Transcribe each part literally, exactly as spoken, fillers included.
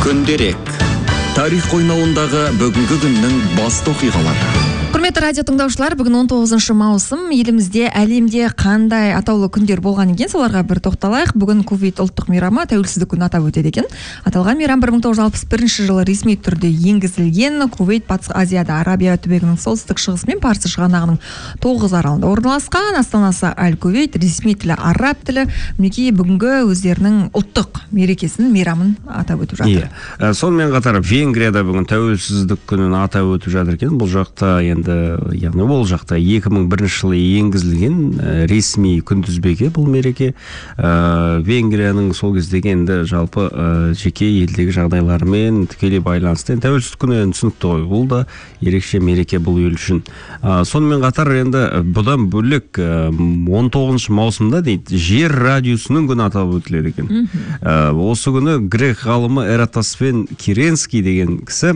Күнделік. Тарих қойнауындағы бүгінгі күннің басты оқиғалары. Құрметті радио тыңдаушылар, бүгін он тоғызыншы маусым, елімізде, әлемде қандай атаулы күндер болған екен, соларға бір тоқталайық. Бүгін Кувейт ұлттық мейрамы, тәуелсіздік күні атап өтеді екен. Аталған мейрам бір мың тоғыз жүз алпыс бірінші жылы ресми түрде енгізілген. Кувейт батыс Азияда, Арабия түбегінің солтүстік шығысы мен Парсы шығанағының тоғыз аралында орналасқан. Астанасы Аль-Кувейт, ресми тілі араб тілі. Мінекей бүгінгі өздерінің ұлттық мерекесін, мейрамын атап өтіп жатыр. Иә. Сонымен қатар Венгрияда бүгін тәуелсіздік күнін атап өтіп жатыр екен. Бұл жақта енді яғни ол жақта екі мың бірінші жылы енгізілген ресми күнтізбеге бұл мереке. Венгрияның сол кездегі енді жалпы жеке елдегі жағдайларымен тікелей байланысты. Тәуелсіздік күні түсінікті ғой. Бұл да ерекше мереке бұл ел үшін. Сонымен қатар енді бұдан бөлек он тоғызыншы маусымда дейді, жер радиусының күні аталып өтіледі екен. Осы күні грек ғалымы Эратосфен Киренский деген кісі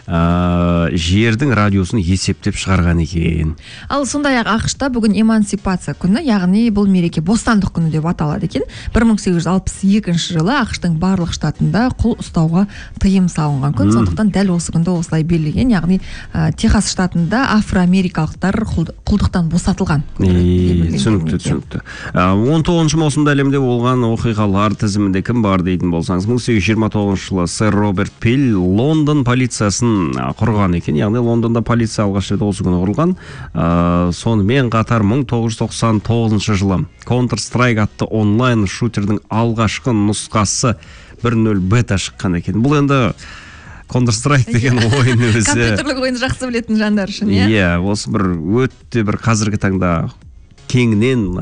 жердің радиусын есептеп шығарған екен. Ал сондай-ақ ақш-та бүгін эмансипация күні, яғни бұл мереке бостандық күні деп аталады екен. бір мың сегіз жүз алпыс екінші жылы ақш-тың барлық штатында құл ұстауға тыйым салынған күн. Сондықтан дәл осы күнді осылай белгілеген, яғни Техас штатында афроамерикалықтар құлдықтан босатылған. Түсінікті, түсінікті. он тоғызыншы маусымда әлемде болған оқиғалар тізімінде кім бар дейтін болсаңыз, мың сегіз жүз жиырма тоғызыншы жылы сэр Роберт Пил Лондон полициясын құрған екен, яғни Лондонда полиция алғаш рет осы күні құрылған. Сонымен қатар мың тоғыз жүз тоқсан тоғызыншы жылы Counter-Strike атты онлайн шутердің алғашқы нұсқасы бір нөл бета шыққан екен. Бұл енді Counter-Strike деген ойын өзі. Компьютерлік ойынды жақсы білетін жандар үшін, иә? Иә, осы бір өтте бір қазіргі таңда кеңінен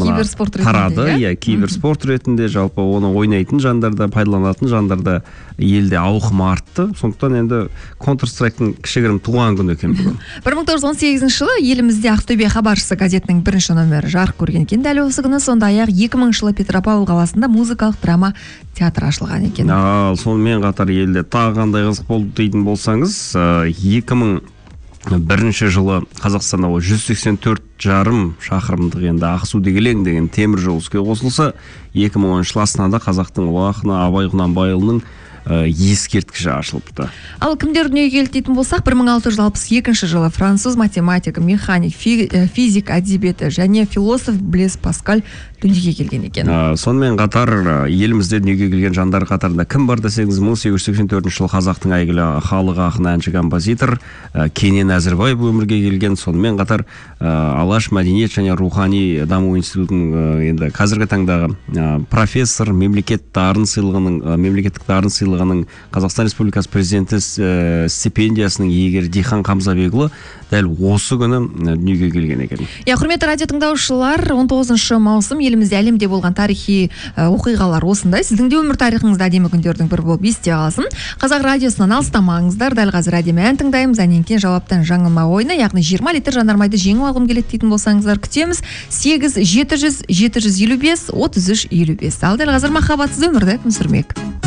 тарады, иә, киберспорт ретінде, жалпы оны ойнайтын жандарда, пайдаланатын жандарда елде ауқымы артты. Сондықтан енді Counter-Strike'ның кішігірім туған күні екен бүгін. бір мың тоғыз жүз он сегізінші жылы елімізде Ақтөбе хабаршысы газетінің бірінші номері жарық көрген екен. Дәл осы күні сондай-ақ екі мыңыншы жылы Петропавл қаласында музыкалық драма театр ашылған екен. Ал сонымен қатар елде тағы қандай қызық болды дейтін болсаңыз, екі мың бірінші жылы Қазақстанда жүз сексен төрт жарым шақырымдық енді Ақсу-Дегелең деген темір жол іске қосылса, екі мың оныншы жылы Астанада қазақтың ұлы ақыны Абай Құнанбайұлының ескерткіші ашылыпты. Ал кімдер дүниеге келді дейтін болсақ, бір мың алты жүз алпыс екінші жылы француз математик, механик, физик, әдебиеті және философ Блез Паскаль дүниеге келген екен. Сонымен қатар елімізде дүниеге келген жандар қатарында кім бар десеңіз, мың сегіз жүз сексен төртінші жылы қазақтың әйгілі халық ақыны, әнші, композитор Кенен Әзірбаев өмірге келген. Сонымен қатар Алаш мәдениет және рухани даму институтының енді қазіргі таңдағы профессор, мемлекет дарын сыйлығының мемлекеттік дарын сыйлығының Қазақстан Республикасы президенті стипендиясының иегері Дихан Қамзабекұлы дәл осы күні дүниеге келген екен. Я, құрметті радио тыңдаушылар, он тоғызыншы маусым елімізде, әлемде болған тарихи оқиғалар осындай. Сіздің де өмір тарихыңызда әдемі күндердің бірі болып есте қалсын. Қазақ радиосынан алыстамаңыздар. Дәл қазір әдемі ән тыңдаймыз. Әннен кейін жауаптан жаңылма ойыны, яғни жиырма литр жанармайды жеңіп алғым келеді дейтін болсаңыздар, күтеміз. сегіз жеті жүз жеті жүз елу бес отыз үш елу бес. Ал дәл қазір махаббатсыз өмірді кім сүрмек?